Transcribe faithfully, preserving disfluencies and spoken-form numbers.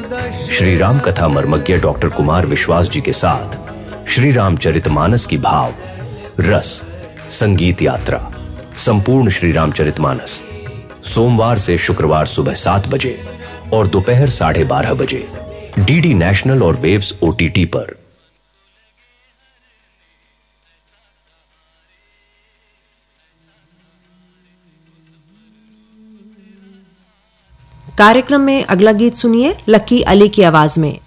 श्री राम कथा मर्मज्ञ डॉक्टर कुमार विश्वास जी के साथ श्री रामचरितमानस की भाव रस संगीत यात्रा संपूर्ण श्री रामचरितमानस सोमवार से शुक्रवार सुबह सात बजे और दोपहर साढ़े बारह बजे डीडी नेशनल और वेव्स ओटीटी पर। कार्यक्रम में अगला गीत सुनिए लकी अली की आवाज में।